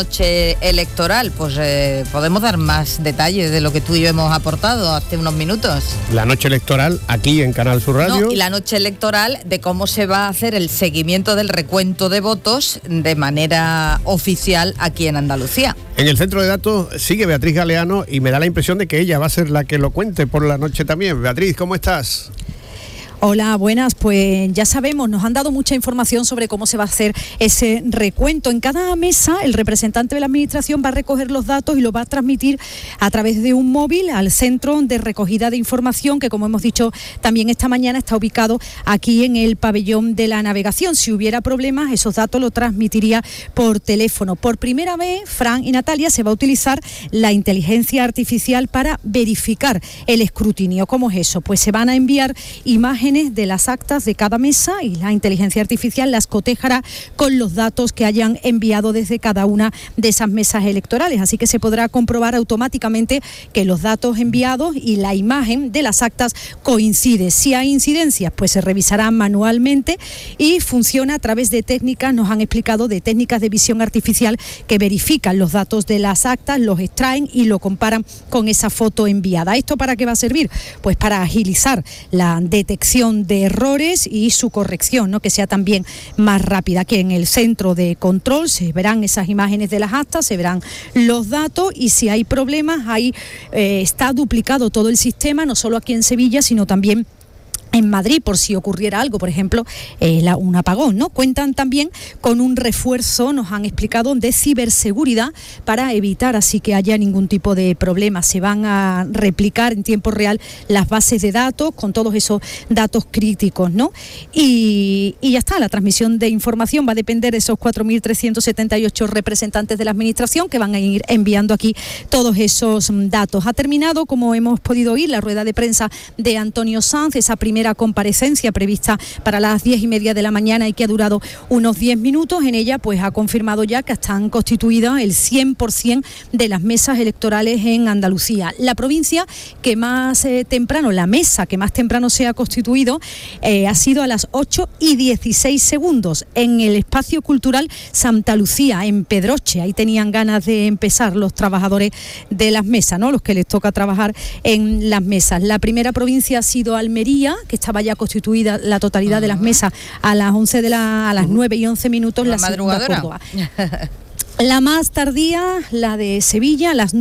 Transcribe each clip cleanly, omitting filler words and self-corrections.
noche electoral, pues podemos dar más detalles de lo que tú y yo hemos aportado hace unos minutos. La noche electoral aquí en Canal Sur Radio. No, y la noche electoral de cómo se va a hacer el seguimiento del recuento de votos de manera oficial aquí en Andalucía. En el centro de datos sigue Beatriz Galeano y me da la impresión de que ella va a ser la que lo cuente por la noche también. Beatriz, ¿cómo estás? Hola, buenas. Pues ya sabemos, nos han dado mucha información sobre cómo se va a hacer ese recuento. En cada mesa, el representante de la Administración va a recoger los datos y los va a transmitir a través de un móvil al centro de recogida de información, que como hemos dicho también esta mañana está ubicado aquí en el pabellón de la navegación. Si hubiera problemas, esos datos los transmitiría por teléfono. Por primera vez, Fran y Natalia, se va a utilizar la inteligencia artificial para verificar el escrutinio. ¿Cómo es eso? Pues se van a enviar imágenes de las actas de cada mesa y la inteligencia artificial las cotejará con los datos que hayan enviado desde cada una de esas mesas electorales. Así que se podrá comprobar automáticamente que los datos enviados y la imagen de las actas coinciden. Si hay incidencias, pues se revisarán manualmente y funciona a través de técnicas, nos han explicado, de técnicas de visión artificial que verifican los datos de las actas, los extraen y lo comparan con esa foto enviada. ¿Esto para qué va a servir? Pues para agilizar la detección de errores y su corrección, ¿no? Que sea también más rápida. Que en el centro de control se verán esas imágenes de las actas, se verán los datos y si hay problemas, ahí está duplicado todo el sistema, no solo aquí en Sevilla, sino también en Madrid, por si ocurriera algo, por ejemplo, un apagón, ¿no? Cuentan también con un refuerzo, nos han explicado, de ciberseguridad para evitar así que haya ningún tipo de problema. Se van a replicar en tiempo real las bases de datos con todos esos datos críticos, ¿no? Y ya está, la transmisión de información va a depender de esos 4.378 representantes de la Administración que van a ir enviando aquí todos esos datos. Ha terminado, como hemos podido oír, la rueda de prensa de Antonio Sanz, esa primera comparecencia prevista para las 10:30 de la mañana y que ha durado unos 10 minutos. En ella pues ha confirmado ya que están constituidas el 100% de las mesas electorales en Andalucía. La provincia que más temprano, la mesa que más temprano se ha constituido ha sido a las 8:16 en el espacio cultural Santa Lucía, en Pedroche. Ahí tenían ganas de empezar los trabajadores de las mesas, ¿no? Los que les toca trabajar en las mesas. La primera provincia ha sido Almería, que estaba ya constituida la totalidad de las mesas a las 9:11 la segunda Córdoba. La más tardía, la de Sevilla, a las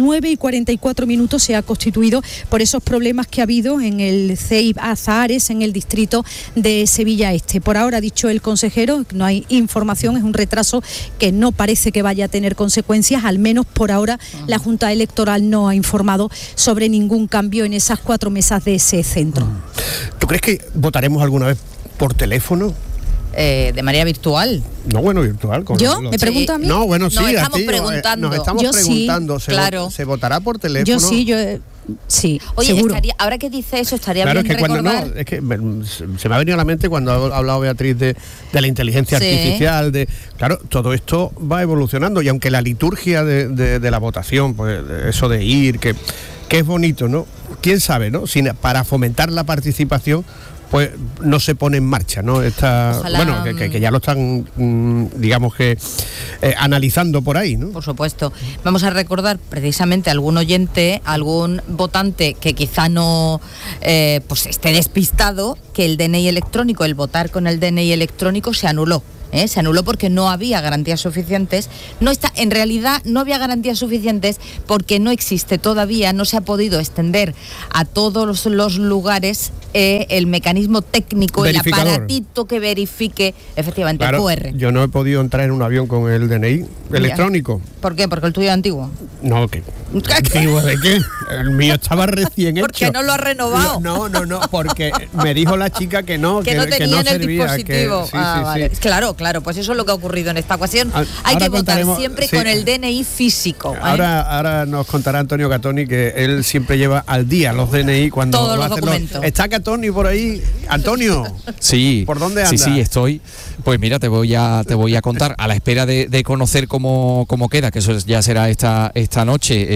9:44 se ha constituido por esos problemas que ha habido en el CEIP Azahares, en el distrito de Sevilla Este. Por ahora, ha dicho el consejero, no hay información, es un retraso que no parece que vaya a tener consecuencias, al menos por ahora la Junta Electoral no ha informado sobre ningún cambio en esas 4 mesas de ese centro. ¿Tú crees que votaremos alguna vez por teléfono? De manera virtual. No, bueno, virtual. ¿Yo? ¿Me pregunta a mí? No, bueno, sí, nos estamos a ti. preguntando. Nos estamos yo preguntando. Sí, claro. ¿Se votará por teléfono? Yo sí, sí, oye, seguro. Ahora que dice eso, estaría claro, bien es que recordar... es que se me ha venido a la mente cuando ha hablado Beatriz de la inteligencia artificial, claro, todo esto va evolucionando y aunque la liturgia de la votación, pues eso de ir, que es bonito, ¿no? ¿Quién sabe, no? Para fomentar la participación, pues no se pone en marcha, ¿no? Bueno, que ya lo están, digamos que analizando por ahí, ¿no? Por supuesto. Vamos a recordar precisamente a algún oyente, algún votante que quizá no pues esté despistado, que el DNI electrónico, el votar con el DNI electrónico se anuló. Se anuló porque no había garantías suficientes. En realidad no había garantías suficientes porque no existe todavía, no se ha podido extender a todos los lugares el mecanismo técnico, el aparatito que verifique efectivamente el QR. Yo no he podido entrar en un avión con el DNI electrónico. ¿Por qué? ¿Porque el tuyo es antiguo? No, ¿qué? ¿Antiguo de qué? El mío estaba recién hecho. ¿Por qué no lo has renovado? No, porque me dijo la chica que no tenía que no en el servía, dispositivo. Sí. Claro, pues eso es lo que ha ocurrido en esta ocasión. Hay que votar siempre con el DNI físico. Ahora nos contará Antonio Catoni que él siempre lleva al día los DNI cuando todos los documentos. ¿Está Catoni por ahí? Antonio. Sí. ¿Por dónde anda? Sí, estoy. Pues mira, te voy a contar a la espera de conocer cómo queda, que eso ya será esta noche,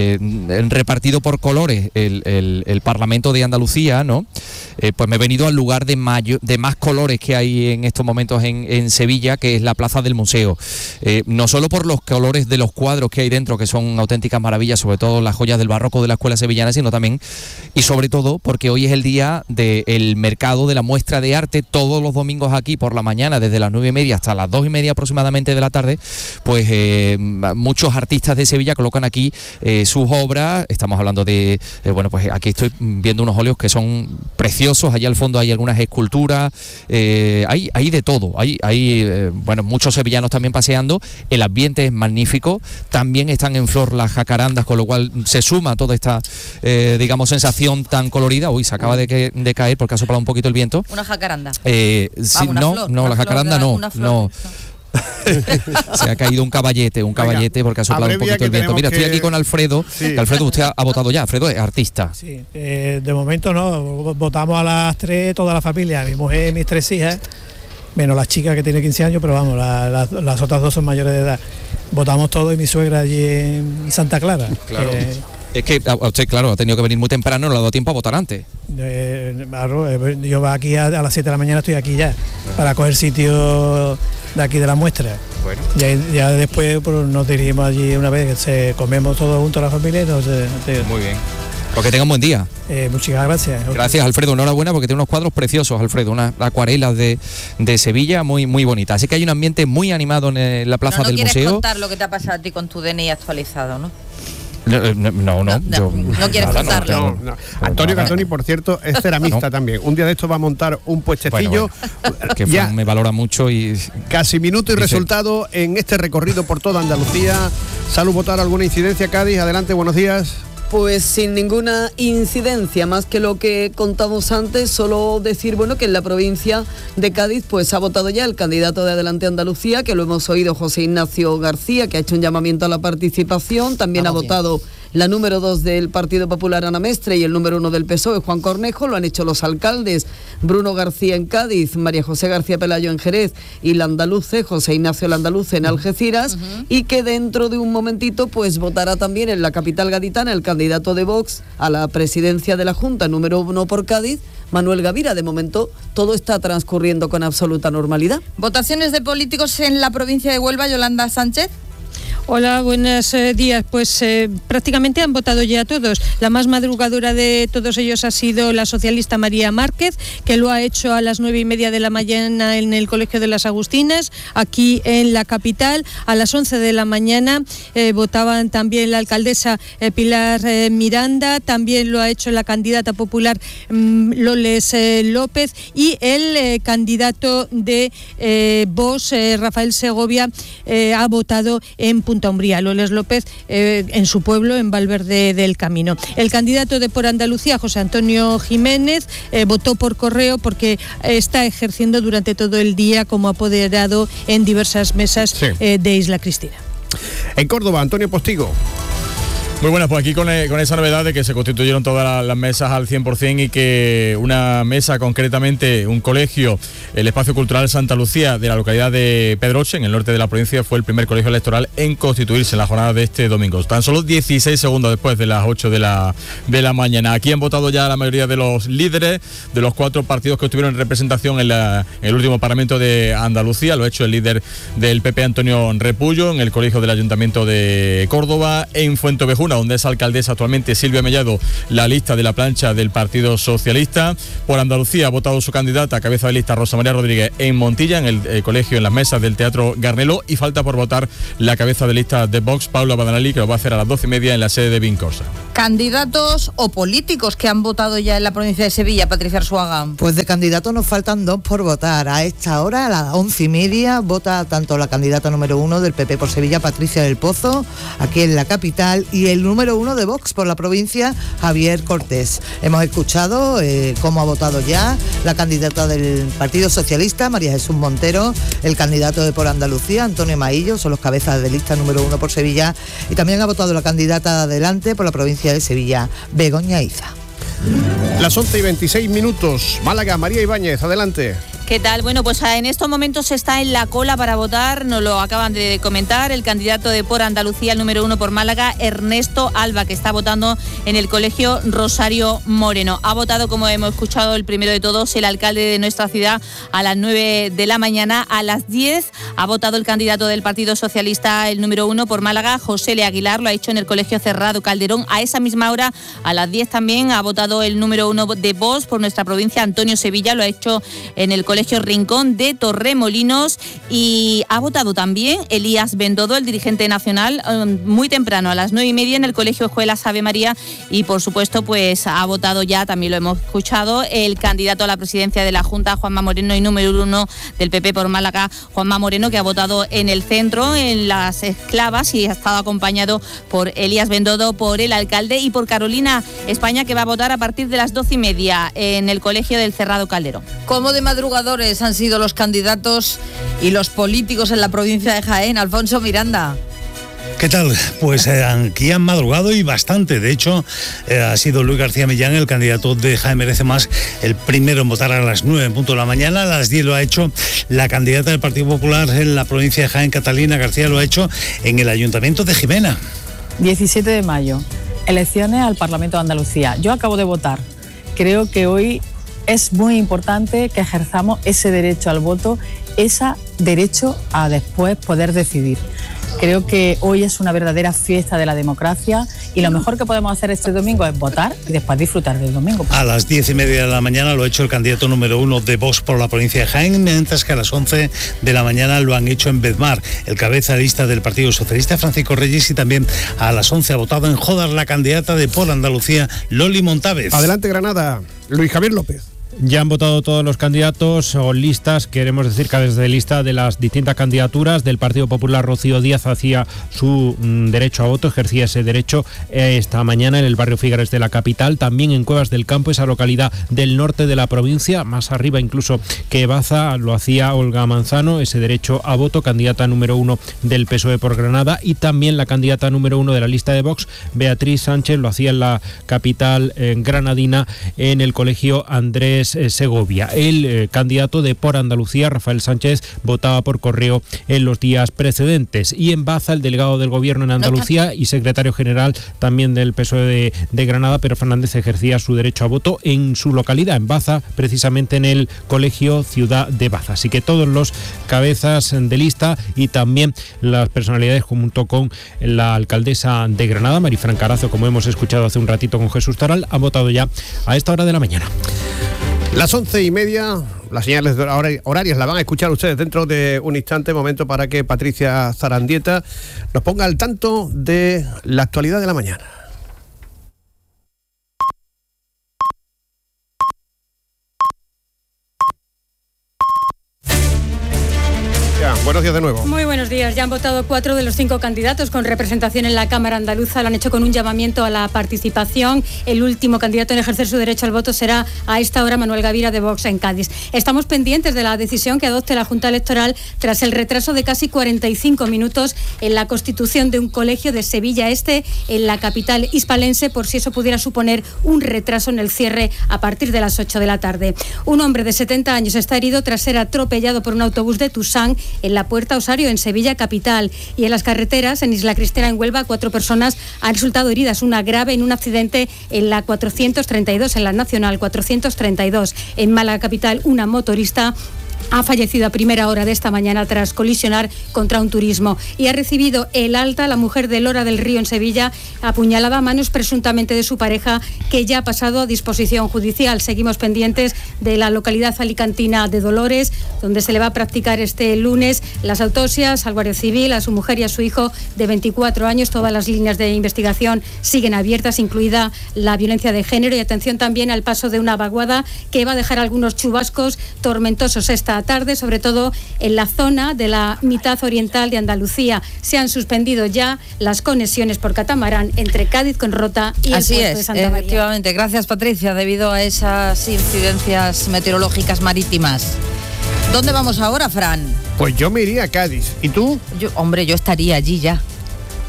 repartido por colores el Parlamento de Andalucía, ¿no? Pues me he venido al lugar de más colores que hay en estos momentos en Sevilla, que es la Plaza del Museo. No solo por los colores de los cuadros que hay dentro, que son auténticas maravillas, sobre todo las joyas del barroco de la escuela sevillana, sino también y sobre todo porque hoy es el día del mercado de la muestra de arte. Todos los domingos aquí por la mañana, desde las 9:30 hasta las 2:30 aproximadamente de la tarde, pues muchos artistas de Sevilla colocan aquí sus obras. Estamos hablando de, pues aquí estoy viendo unos óleos que son preciosos. Allá al fondo hay algunas esculturas, hay de todo, hay muchos sevillanos también paseando. El ambiente es magnífico, también están en flor las jacarandas, con lo cual se suma toda esta sensación tan colorida. Uy, se acaba de caer porque ha soplado un poquito el viento. Una jacaranda. Sí, la jacaranda no. Se ha caído un caballete porque ha soplado un poquito el viento. Mira, estoy aquí con Alfredo, sí. Que Alfredo, usted ha votado ya. Alfredo es artista. Sí, de momento no, votamos a las 3 toda la familia, mi mujer y mis 3 hijas, menos la chica que tiene 15 años, pero vamos, las otras 2 son mayores de edad. Votamos todos y mi suegra allí en Santa Clara. Claro. Es que usted, claro, ha tenido que venir muy temprano, no le ha dado tiempo a votar antes. Yo aquí a las 7 de la mañana estoy aquí ya, para coger sitio de aquí de la muestra. Bueno. Ya después pues, nos dirigimos allí una vez, comemos todos juntos la familia y Muy bien. Porque tengan buen día. Muchas gracias. Gracias, Alfredo. Enhorabuena porque tiene unos cuadros preciosos, Alfredo. Unas acuarelas de Sevilla muy, muy bonitas. Así que hay un ambiente muy animado en la plaza del museo. No quieres contar lo que te ha pasado a ti con tu DNI actualizado, ¿no? No quieres contarlo. No. Antonio Catoni, por cierto, es ceramista también. Un día de esto va a montar un puestecillo. Que ya me valora mucho y... Casi minuto y resultado en este recorrido por toda Andalucía. Salud, votar alguna incidencia, Cádiz. Adelante, buenos días. Pues sin ninguna incidencia, más que lo que contamos antes, solo decir que en la provincia de Cádiz pues ha votado ya el candidato de Adelante Andalucía, que lo hemos oído, José Ignacio García, que ha hecho un llamamiento a la participación. También ha votado la número 2 del Partido Popular, Ana Mestre, y el número 1 del PSOE, Juan Cornejo. Lo han hecho los alcaldes Bruno García en Cádiz, María José García Pelayo en Jerez y Landaluce, José Ignacio Landaluce en Algeciras, y que dentro de un momentito pues votará también en la capital gaditana el candidato de Vox a la presidencia de la Junta, número 1 por Cádiz, Manuel Gavira. De momento todo está transcurriendo con absoluta normalidad. ¿Votaciones de políticos en la provincia de Huelva, Yolanda Sánchez? Hola, buenos días. Pues prácticamente han votado ya todos. La más madrugadora de todos ellos ha sido la socialista María Márquez, que lo ha hecho a las 9:30 de la mañana en el Colegio de las Agustinas, aquí en la capital. A las 11 de la mañana votaban también la alcaldesa Pilar Miranda, también lo ha hecho la candidata popular Loles López, y el candidato de Vox, Rafael Segovia, ha votado en Punta Umbría, Loles López en su pueblo, en Valverde del Camino. El candidato de Por Andalucía, José Antonio Jiménez, votó por correo porque está ejerciendo durante todo el día como apoderado en diversas mesas de Isla Cristina. En Córdoba, Antonio Postigo. Muy buenas, pues aquí con esa novedad de que se constituyeron todas las mesas al 100% y que una mesa, concretamente un colegio, el Espacio Cultural Santa Lucía de la localidad de Pedroche, en el norte de la provincia, fue el primer colegio electoral en constituirse en la jornada de este domingo. Tan solo 16 segundos después de las 8 de la mañana. Aquí han votado ya la mayoría de los líderes de los 4 partidos que estuvieron en representación en el último Parlamento de Andalucía. Lo ha hecho el líder del PP, Antonio Repullo, en el colegio del Ayuntamiento de Córdoba. En Fuentovejuna, donde es alcaldesa actualmente Silvia Mellado, la lista de la plancha del Partido Socialista. Por Andalucía ha votado su candidata a cabeza de lista, Rosa María Rodríguez, en Montilla, en el colegio, en las mesas del Teatro Garneló, y falta por votar la cabeza de lista de Vox, Paula Badanalí, que lo va a hacer a las 12:30 en la sede de Vincorsa. ¿Candidatos o políticos que han votado ya en la provincia de Sevilla, Patricia Arzuaga? Pues de candidatos nos faltan 2 por votar. A esta hora, a las 11:30, vota tanto la candidata número 1 del PP por Sevilla, Patricia del Pozo, aquí en la capital, y el número 1 de Vox por la provincia, Javier Cortés. Hemos escuchado cómo ha votado ya la candidata del Partido Socialista, María Jesús Montero, el candidato de Por Andalucía, Antonio Maillo, son los cabezas de lista número 1 por Sevilla, y también ha votado la candidata de Adelante por la provincia de Sevilla, Begoña Iza. Las 11:26, Málaga, María Ibáñez, adelante. ¿Qué tal? Bueno, pues en estos momentos está en la cola para votar, nos lo acaban de comentar, el candidato de Por Andalucía, el número 1 por Málaga, Ernesto Alba, que está votando en el colegio Rosario Moreno. Ha votado, como hemos escuchado, el primero de todos, el alcalde de nuestra ciudad a las 9 de la mañana. A las 10 ha votado el candidato del Partido Socialista, el número 1 por Málaga, José L. Aguilar, lo ha hecho en el colegio Cerrado Calderón. A esa misma hora, a las 10 también, ha votado el número 1 de Vox por nuestra provincia, Antonio Sevilla, lo ha hecho en el colegio Rincón de Torremolinos, y ha votado también Elías Bendodo, el dirigente nacional, muy temprano, a las 9:30 en el colegio Escuelas Ave María, y por supuesto pues ha votado ya, también lo hemos escuchado, el candidato a la presidencia de la Junta, Juanma Moreno, y número 1 del PP por Málaga, Juanma Moreno, que ha votado en el centro, en las Esclavas, y ha estado acompañado por Elías Bendodo, por el alcalde, y por Carolina España, que va a votar a partir de las 12:30 en el colegio del Cerrado Calderón. ¿Cómo de madrugadores han sido los candidatos y los políticos en la provincia de Jaén? Alfonso Miranda. ¿Qué tal? Pues aquí han madrugado y bastante. De hecho, ha sido Luis García Millán, el candidato de Jaén Merece Más, el primero en votar a las 9 en punto de la mañana. A las 10 lo ha hecho la candidata del Partido Popular en la provincia de Jaén, Catalina García, lo ha hecho en el Ayuntamiento de Jimena. 17 de mayo, elecciones al Parlamento de Andalucía. Yo acabo de votar. Creo que hoy es muy importante que ejerzamos ese derecho al voto, ese derecho a después poder decidir. Creo que hoy es una verdadera fiesta de la democracia y lo mejor que podemos hacer este domingo es votar y después disfrutar del domingo. A las 10:30 de la mañana lo ha hecho el candidato número 1 de Vox por la provincia de Jaén, mientras que a las 11 de la mañana lo han hecho en Bedmar, el cabeza de lista del Partido Socialista, Francisco Reyes, y también a las 11 ha votado en Jodas la candidata de Por Andalucía, Loli Montávez. Adelante, Granada, Luis Javier López. Ya han votado todos los candidatos o listas, queremos decir que desde lista de las distintas candidaturas. Del Partido Popular, Rocío Díaz hacía su derecho a voto, ejercía ese derecho esta mañana en el barrio Figueres de la capital, también en Cuevas del Campo, esa localidad del norte de la provincia, más arriba incluso que Baza, lo hacía Olga Manzano, ese derecho a voto, candidata número 1 del PSOE por Granada, y también la candidata número 1 de la lista de Vox, Beatriz Sánchez, lo hacía en la capital granadina, en el colegio Andrés Segovia. El candidato de Por Andalucía, Rafael Sánchez, votaba por correo en los días precedentes. Y en Baza, el delegado del Gobierno en Andalucía y secretario general también del PSOE de Granada, Pedro Fernández, ejercía su derecho a voto en su localidad, en Baza, precisamente en el colegio Ciudad de Baza. Así que todos los cabezas de lista y también las personalidades, junto con la alcaldesa de Granada, Marifran Carazo, como hemos escuchado hace un ratito con Jesús Taral, han votado ya a esta hora de la mañana. Las 11:30, las señales horarias las van a escuchar ustedes dentro de un instante, momento para que Patricia Zarandieta nos ponga al tanto de la actualidad de la mañana. Buenos días de nuevo. Muy buenos días. Ya han votado 4 de los 5 candidatos con representación en la Cámara Andaluza. Lo han hecho con un llamamiento a la participación. El último candidato en ejercer su derecho al voto será a esta hora Manuel Gavira, de Vox, en Cádiz. Estamos pendientes de la decisión que adopte la Junta Electoral tras el retraso de casi 45 minutos en la constitución de un colegio de Sevilla Este, en la capital hispalense, por si eso pudiera suponer un retraso en el cierre a partir de las 8 de la tarde. Un hombre de 70 años está herido tras ser atropellado por un autobús de Tusán en la Puerta Osario, en Sevilla capital. Y en las carreteras, en Isla Cristera, en Huelva, 4 personas han resultado heridas, una grave en un accidente en la 432, en la Nacional 432. En Málaga capital, una motorista ha fallecido a primera hora de esta mañana tras colisionar contra un turismo. Y ha recibido el alta la mujer de Lora del Río, en Sevilla, apuñalada a manos presuntamente de su pareja, que ya ha pasado a disposición judicial. Seguimos pendientes de la localidad alicantina de Dolores, donde se le va a practicar este lunes las autopsias al Guardia Civil, a su mujer y a su hijo de 24 años. Todas las líneas de investigación siguen abiertas, incluida la violencia de género. Y atención también al paso de una vaguada que va a dejar algunos chubascos tormentosos esta tarde, sobre todo en la zona de la mitad oriental de Andalucía. Se han suspendido ya las conexiones por catamarán entre Cádiz con Rota y el puerto de Santa María. Efectivamente. Gracias, Patricia, debido a esas incidencias meteorológicas marítimas. ¿Dónde vamos ahora, Fran? Pues yo me iría a Cádiz. ¿Y tú? Yo estaría allí ya.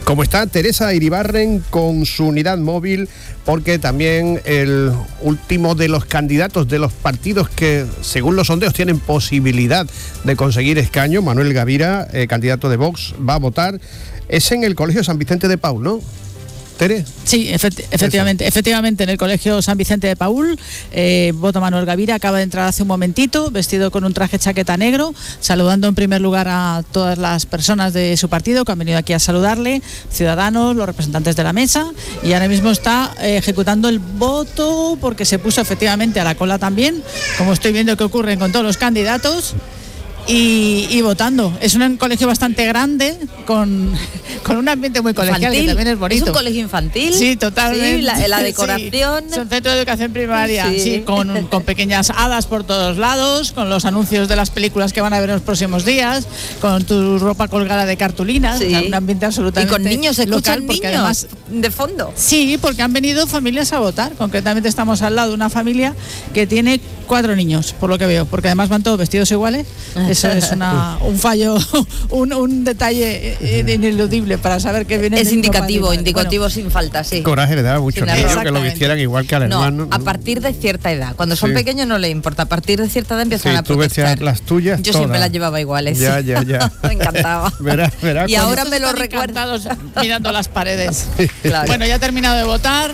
Como está Teresa Iribarren con su unidad móvil, porque también el último de los candidatos de los partidos que, según los sondeos, tienen posibilidad de conseguir escaño, Manuel Gavira, candidato de Vox, va a votar. Es en el Colegio San Vicente de Paúl, ¿no? ¿Tere? Sí, efectivamente, en el Colegio San Vicente de Paúl, vota Manuel Gavira, acaba de entrar hace un momentito, vestido con un traje chaqueta negro, saludando en primer lugar a todas las personas de su partido que han venido aquí a saludarle, ciudadanos, los representantes de la mesa, y ahora mismo está ejecutando el voto porque se puso efectivamente a la cola también, como estoy viendo que ocurre con todos los candidatos. Y votando. Es un colegio bastante grande, con un ambiente muy colegial, infantil, que también es bonito. ¿Es un colegio infantil? Sí, totalmente. Sí, la decoración. Sí, es un centro de educación primaria, sí, con pequeñas hadas por todos lados, con los anuncios de las películas que van a ver en los próximos días, con tu ropa colgada de cartulinas, Sí. o sea, un ambiente absolutamente Y con niños, ¿se local, escuchan porque niños además de fondo? Sí, porque han venido familias a votar. Concretamente estamos al lado de una familia que tiene 4 niños, por lo que veo, porque además van todos vestidos iguales. Eso es un fallo, un detalle ineludible para saber que viene. Es indicativo sin falta, sí. Coraje le da a muchos niños que lo vistieran igual que al hermano. A partir de cierta edad. Cuando son pequeños no les importa. A partir de cierta edad empiezan a tú protestar. vestías las tuyas. Yo todas. siempre las llevaba iguales. Ya. Me encantaba. Verás y ahora me lo recuerdo. Mirando las paredes. Claro. Bueno, ya he terminado de votar.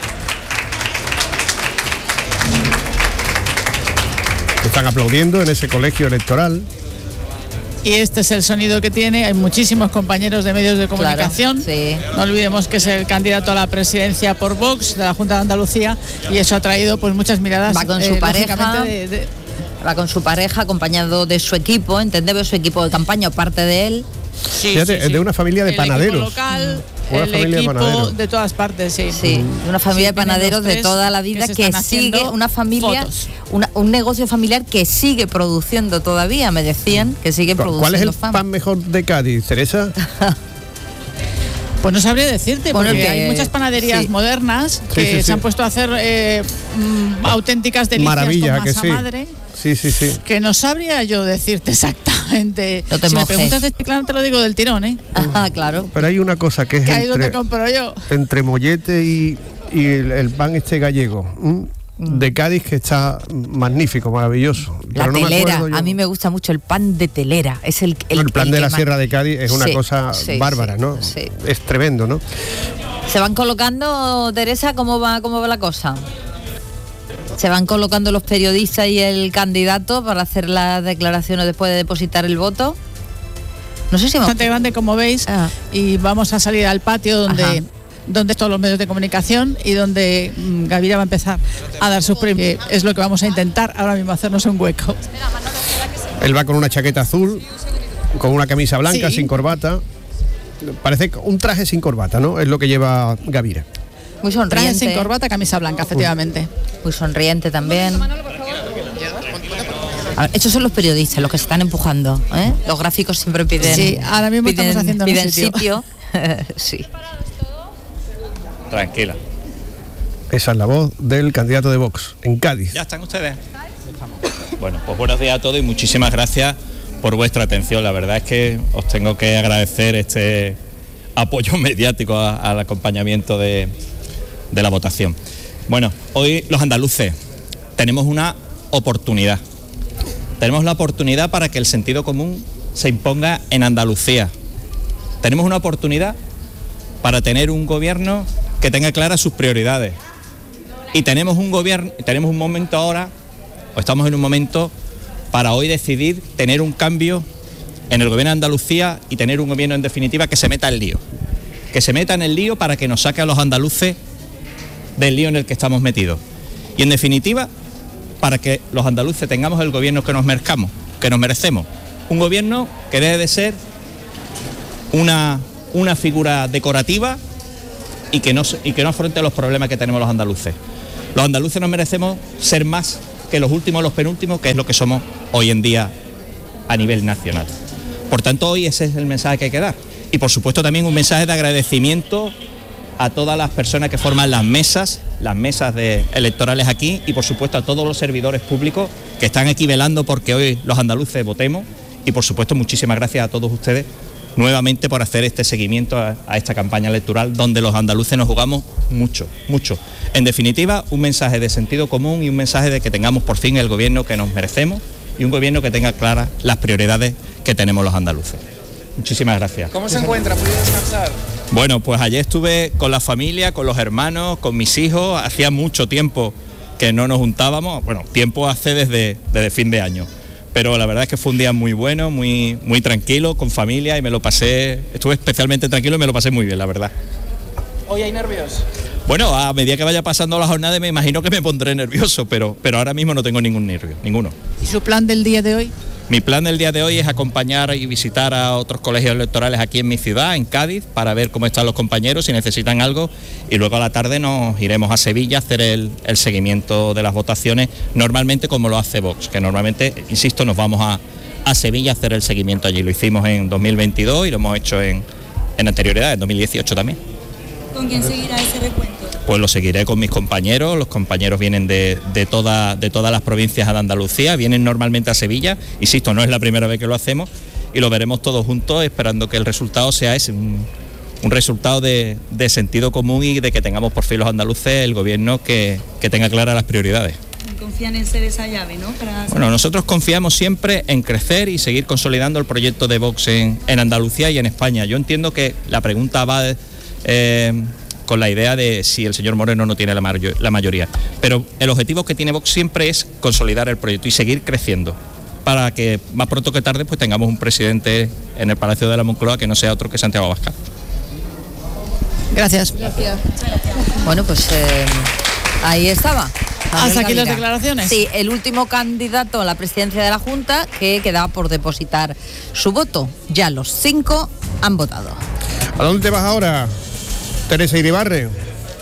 Están aplaudiendo en ese colegio electoral. Y este es el sonido que tiene. Hay muchísimos compañeros de medios de comunicación. Claro, sí. No olvidemos que es el candidato a la presidencia por Vox de la Junta de Andalucía, y eso ha traído pues muchas miradas. Va con su pareja. Va con su pareja, acompañado de su equipo, entendemos, su equipo de campaña o parte de él. Fíjate, es de una familia de panaderos. Equipo local, Una el familia equipo de panaderos. de todas partes, sí. Sí, una familia de panaderos de toda la vida que sigue, una familia, un negocio familiar que sigue produciendo todavía, me decían, que sigue produciendo. ¿Cuál es el pan mejor de Cádiz, Teresa? Pues no sabría decirte, Bueno, porque hay muchas panaderías modernas que se han puesto a hacer auténticas delicias Maravilla, con masa que sí. madre. Sí. Que no sabría yo decirte exactamente. No te si me mojes. preguntas de Chiclana te lo digo del tirón, ¿eh? Ah, claro. Pero hay una cosa que es Que ahí donde compro yo. entre mollete y el pan este gallego. De Cádiz, que está magnífico, maravilloso. La Pero no me telera, acuerdo yo. a mí me gusta mucho el pan de telera. Es el plan de la que Sierra de Cádiz es una cosa bárbara, ¿no? Sí. Es tremendo, ¿no? Se van colocando, Teresa, ¿cómo va la cosa? Se van colocando los periodistas y el candidato para hacer las declaraciones después de depositar el voto. No sé si bastante grande, como veis, y vamos a salir al patio donde todos los medios de comunicación y donde Gavira va a empezar a dar sus premios. Es lo que vamos a intentar ahora mismo, hacernos un hueco. Él va con una chaqueta azul, con una camisa blanca, sin corbata. Parece un traje sin corbata, ¿no? Es lo que lleva Gavira. Muy sonriente. Traje sin corbata, camisa blanca, efectivamente. Muy sonriente también. Estos son los periodistas, los que se están empujando, ¿eh? Los gráficos siempre piden. Sí, ahora mismo estamos haciendo piden sitio. Sí. Tranquila. Esa es la voz del candidato de Vox en Cádiz. ¿Ya están ustedes? Bueno, pues buenos días a todos y muchísimas gracias por vuestra atención. La verdad es que os tengo que agradecer este apoyo mediático al acompañamiento de la votación. Bueno, hoy los andaluces tenemos una oportunidad. Tenemos la oportunidad para que el sentido común se imponga en Andalucía. Tenemos una oportunidad para tener un gobierno que tenga claras sus prioridades. Y tenemos un momento ahora, o estamos en un momento para hoy decidir tener un cambio en el gobierno de Andalucía y tener un gobierno en definitiva que se meta en lío. Que se meta en el lío para que nos saque a los andaluces del lío en el que estamos metidos. Y en definitiva, para que los andaluces tengamos el gobierno que nos merecemos. Un gobierno que debe de ser una figura decorativa y que no afronte los problemas que tenemos los andaluces. Los andaluces nos merecemos ser más que los últimos, los penúltimos, que es lo que somos hoy en día a nivel nacional. Por tanto, hoy ese es el mensaje que hay que dar. Y por supuesto también un mensaje de agradecimiento a todas las personas que forman las mesas electorales aquí, y por supuesto a todos los servidores públicos que están aquí velando porque hoy los andaluces votemos, y por supuesto muchísimas gracias a todos ustedes nuevamente por hacer este seguimiento a esta campaña electoral donde los andaluces nos jugamos mucho, mucho. En definitiva, un mensaje de sentido común y un mensaje de que tengamos por fin el gobierno que nos merecemos y un gobierno que tenga claras las prioridades que tenemos los andaluces. Muchísimas gracias. ¿Cómo se encuentra? ¿Puede descansar? Bueno, pues ayer estuve con la familia, con los hermanos, con mis hijos. Hacía mucho tiempo que no nos juntábamos. Bueno, tiempo hace desde fin de año. Pero la verdad es que fue un día muy bueno, muy tranquilo, con familia, y estuve especialmente tranquilo y me lo pasé muy bien, la verdad. ¿Hoy hay nervios? Bueno, a medida que vaya pasando la jornada me imagino que me pondré nervioso, pero ahora mismo no tengo ningún nervio, ninguno. ¿Y su plan del día de hoy? Mi plan del día de hoy es acompañar y visitar a otros colegios electorales aquí en mi ciudad, en Cádiz, para ver cómo están los compañeros, si necesitan algo, y luego a la tarde nos iremos a Sevilla a hacer el seguimiento de las votaciones, normalmente como lo hace Vox, que normalmente, insisto, nos vamos a Sevilla a hacer el seguimiento allí. Lo hicimos en 2022 y lo hemos hecho en anterioridad, en 2018 también. ¿Con quién seguirá ese recuento? Pues lo seguiré con mis compañeros. Los compañeros vienen de todas las provincias de Andalucía, vienen normalmente a Sevilla. Insisto, no es la primera vez que lo hacemos y lo veremos todos juntos, esperando que el resultado sea ese, un resultado de sentido común y de que tengamos por fin los andaluces el gobierno que tenga claras las prioridades. Confían en ser esa llave, ¿no? Bueno, nosotros confiamos siempre en crecer y seguir consolidando el proyecto de Vox en Andalucía y en España. Yo entiendo que la pregunta va con la idea de si el señor Moreno no tiene la mayoría. Pero el objetivo que tiene Vox siempre es consolidar el proyecto y seguir creciendo, para que más pronto que tarde pues tengamos un presidente en el Palacio de la Moncloa que no sea otro que Santiago Abascal. Gracias. Bueno, pues ahí estaba. ¿Hasta aquí las declaraciones? Sí, el último candidato a la presidencia de la Junta que quedaba por depositar su voto. Ya los 5 han votado. ¿A dónde te vas ahora, Teresa Iribarren?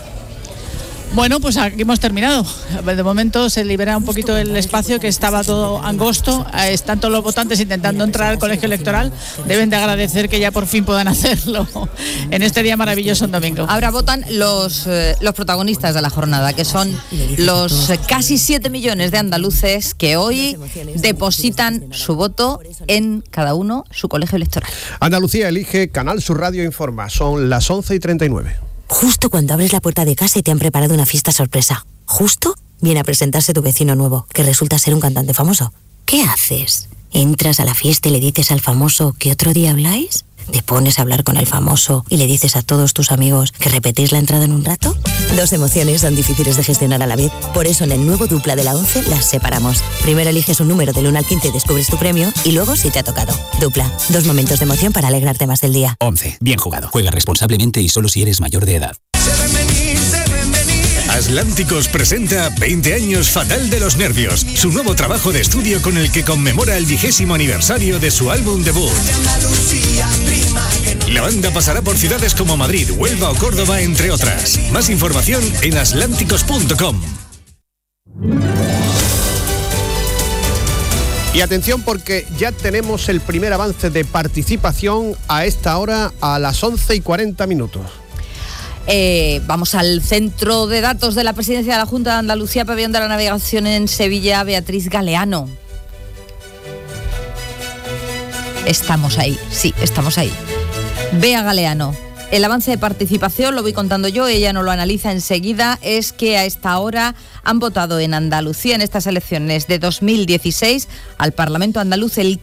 Bueno, pues aquí hemos terminado. De momento se libera un poquito el espacio, que estaba todo angosto. Están todos los votantes intentando entrar al colegio electoral. Deben de agradecer que ya por fin puedan hacerlo en este día maravilloso en domingo. Ahora votan los protagonistas de la jornada, que son los casi 7 millones de andaluces que hoy depositan su voto en cada uno su colegio electoral. Andalucía elige Canal Sur Radio Informa. Son las 11:39. Justo cuando abres la puerta de casa y te han preparado una fiesta sorpresa. Justo viene a presentarse tu vecino nuevo, que resulta ser un cantante famoso. ¿Qué haces? ¿Entras a la fiesta y le dices al famoso que otro día habláis? ¿Te pones a hablar con el famoso y le dices a todos tus amigos que repetís la entrada en un rato? Dos emociones son difíciles de gestionar a la vez. Por eso en el nuevo Dupla de la 11 las separamos. Primero eliges un número del 1 al 15 y descubres tu premio, y luego si te ha tocado. Dupla, 2 momentos de emoción para alegrarte más del día. 11. Bien jugado. Juega responsablemente y solo si eres mayor de edad. Atlánticos presenta 20 años Fatal de los Nervios, su nuevo trabajo de estudio con el que conmemora el 20º aniversario de su álbum debut. La banda pasará por ciudades como Madrid, Huelva o Córdoba, entre otras. Más información en atlánticos.com. Y atención, porque ya tenemos el primer avance de participación a esta hora, a las 11:40. Vamos al centro de datos de la presidencia de la Junta de Andalucía, pabellón de la Navegación en Sevilla, Beatriz Galeano. Estamos ahí, sí, estamos ahí. Bea Galeano, el avance de participación, lo voy contando yo, ella no lo analiza enseguida, es que a esta hora han votado en Andalucía en estas elecciones de 2016 al Parlamento andaluz el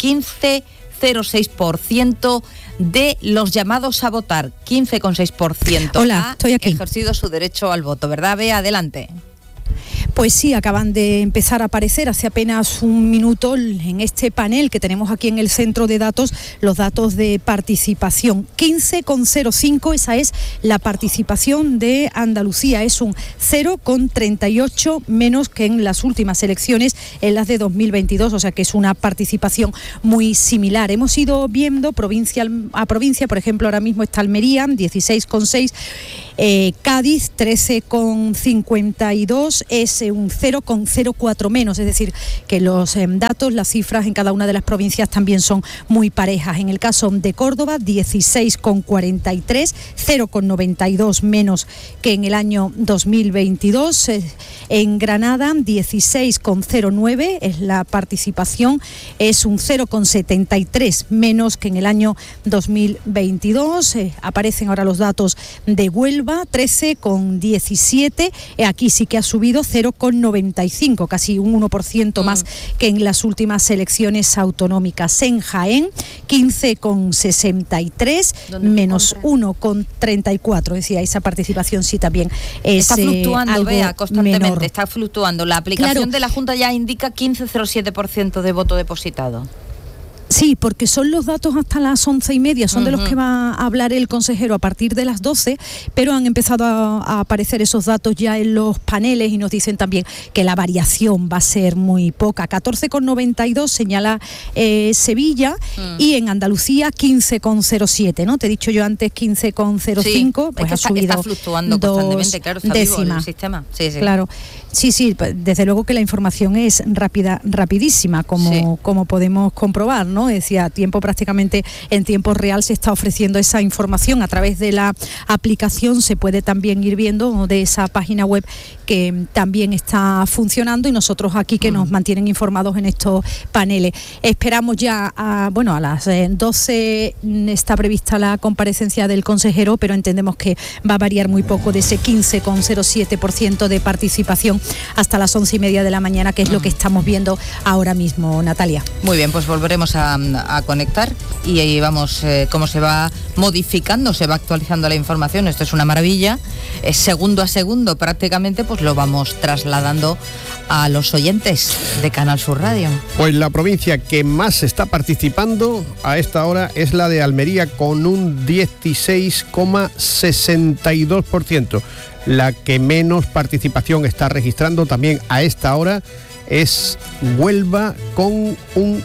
15,06% de los llamados a votar, 15,6%. Hola, estoy aquí. Ha ejercido su derecho al voto, ¿verdad, Bea? Adelante. Pues sí, acaban de empezar a aparecer hace apenas un minuto en este panel que tenemos aquí en el centro de datos, los datos de participación. 15,05, esa es la participación de Andalucía, es un 0,38 menos que en las últimas elecciones, en las de 2022, o sea que es una participación muy similar. Hemos ido viendo provincia a provincia, por ejemplo, ahora mismo está Almería, 16,6. Cádiz 13,52, es un 0,04 menos, es decir, que los datos, las cifras en cada una de las provincias también son muy parejas. En el caso de Córdoba, 16,43, 0,92 menos que en el año 2022. En Granada, 16,09 es la participación, es un 0,73 menos que en el año 2022. Aparecen ahora los datos de Huelva, 13,17, aquí sí que ha subido 0,95, casi un 1% más que en las últimas elecciones autonómicas. En Jaén, 15,63, menos 1,34, decía, esa participación sí también es está fluctuando, algo constantemente, menor. está fluctuando. La aplicación Claro. de la Junta ya indica 15,07% de voto depositado. Sí, porque son los datos hasta las 11:30, son de los que va a hablar el consejero a partir de las 12, pero han empezado a aparecer esos datos ya en los paneles y nos dicen también que la variación va a ser muy poca. 14,92 señala Sevilla y en Andalucía 15,07, ¿no? Te he dicho yo antes 15,05, pues es que ha subido está fluctuando 2 constantemente, claro, está vivo décimas. el sistema. Sí, sí. Claro. Sí, desde luego que la información es rapidísima, como podemos comprobar, ¿no? Es decir, a tiempo prácticamente en tiempo real se está ofreciendo esa información a través de la aplicación, se puede también ir viendo de esa página web que también está funcionando y nosotros aquí que nos mantienen informados en estos paneles. Esperamos ya a las 12 está prevista la comparecencia del consejero, pero entendemos que va a variar muy poco de ese 15,07% de participación hasta las 11:30 de la mañana, que es lo que estamos viendo ahora mismo, Natalia. Muy bien, pues volveremos a conectar y ahí vamos cómo se va modificando, se va actualizando la información. Esto es una maravilla, segundo a segundo prácticamente, pues lo vamos trasladando a los oyentes de Canal Sur Radio. Pues la provincia que más está participando a esta hora es la de Almería, con un 16,62%. La que menos participación está registrando también a esta hora es Huelva, con un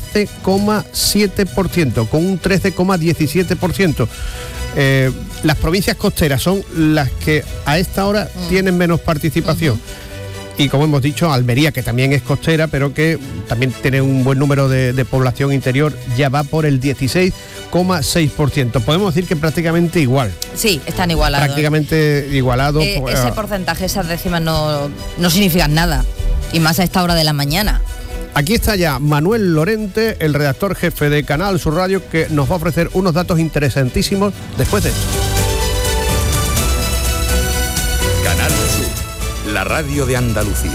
13,7%, con un 13,17%. Las provincias costeras son las que a esta hora tienen menos participación. Y como hemos dicho, Almería, que también es costera, pero que también tiene un buen número de población interior, ya va por el 16,6%. Podemos decir que prácticamente igual. Sí, están igualados. Prácticamente igualados. Ese porcentaje, esas décimas no significan nada, y más a esta hora de la mañana. Aquí está ya Manuel Lorente, el redactor jefe de Canal Sur Radio, que nos va a ofrecer unos datos interesantísimos después de esto. Canal Sur, la radio de Andalucía.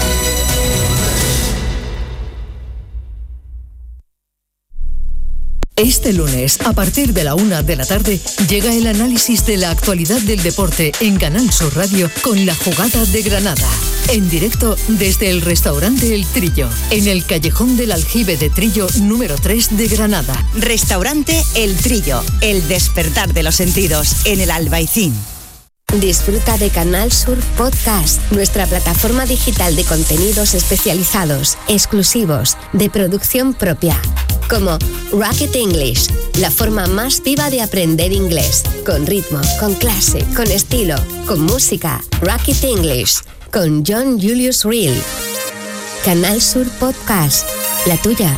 Este lunes, a partir de la 1 de la tarde, llega el análisis de la actualidad del deporte en Canal Sur Radio con La Jugada de Granada. En directo desde el restaurante El Trillo, en el callejón del Aljibe de Trillo número 3 de Granada. Restaurante El Trillo, el despertar de los sentidos, en el Albaicín. Disfruta de Canal Sur Podcast, nuestra plataforma digital de contenidos especializados, exclusivos, de producción propia, como Rocket English, la forma más viva de aprender inglés, con ritmo, con clase, con estilo, con música. Rocket English, con John Julius Reel. Canal Sur Podcast, la tuya.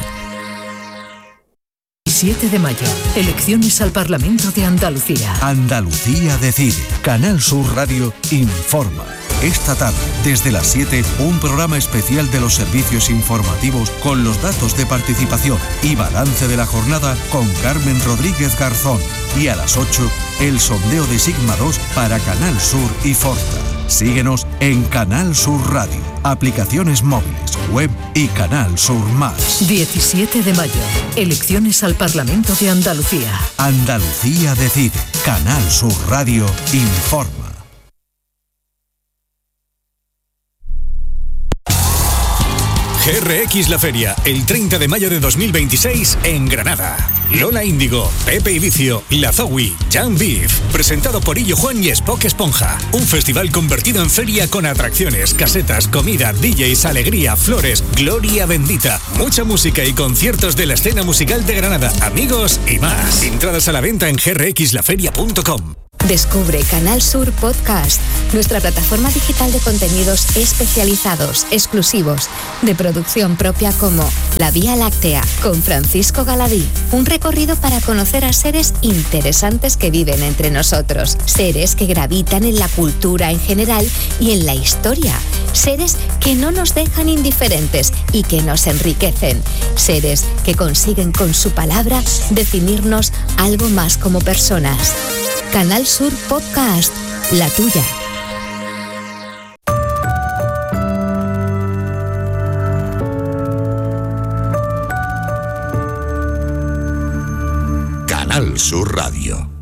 7 de mayo, elecciones al Parlamento de Andalucía. Andalucía decide. Canal Sur Radio informa. Esta tarde, desde las 7, un programa especial de los servicios informativos con los datos de participación y balance de la jornada con Carmen Rodríguez Garzón. Y a las 8, el sondeo de Sigma 2 para Canal Sur y Forta. Síguenos en Canal Sur Radio, aplicaciones móviles, web y Canal Sur Más. 17 de mayo, elecciones al Parlamento de Andalucía. Andalucía decide. Canal Sur Radio informa. GRX La Feria, el 30 de mayo de 2026 en Granada. Lola Índigo, Pepe y Vicio, La Zowie, Jan Beef, presentado por Illo Juan y Spock Esponja. Un festival convertido en feria con atracciones, casetas, comida, DJs, alegría, flores, gloria bendita, mucha música y conciertos de la escena musical de Granada, amigos y más. Entradas a la venta en grxlaferia.com. Descubre Canal Sur Podcast, nuestra plataforma digital de contenidos especializados, exclusivos, de producción propia como La Vía Láctea, con Francisco Galadí. Un recorrido para conocer a seres interesantes que viven entre nosotros, seres que gravitan en la cultura en general y en la historia, seres que no nos dejan indiferentes y que nos enriquecen, seres que consiguen con su palabra definirnos algo más como personas. Canal Sur Podcast, la tuya. Canal Sur Radio.